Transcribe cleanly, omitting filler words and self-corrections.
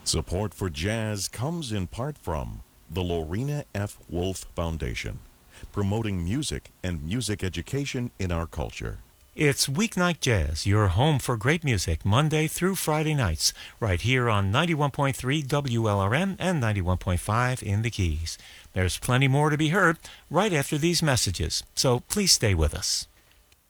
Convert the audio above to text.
Support for jazz comes in part from the Lorena F. Wolf Foundation, promoting music and music education in our culture. It's Weeknight Jazz, your home for great music, Monday through Friday nights, right here on 91.3 WLRM and 91.5 in the Keys. There's plenty more to be heard right after these messages, so please stay with us.